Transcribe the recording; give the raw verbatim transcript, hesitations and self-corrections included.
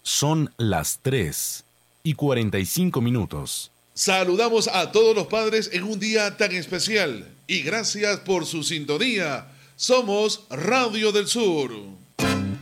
Son las tres y cuarenta y cinco minutos. Saludamos a todos los padres en un día tan especial y gracias por su sintonía. Somos Radio del Sur.